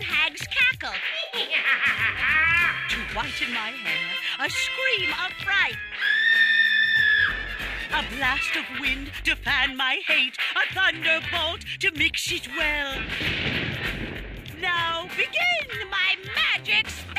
old hag's cackle. To whiten my hair, a scream of fright. A blast of wind to fan my hate, a thunderbolt to mix it well. Now begin my magic spell!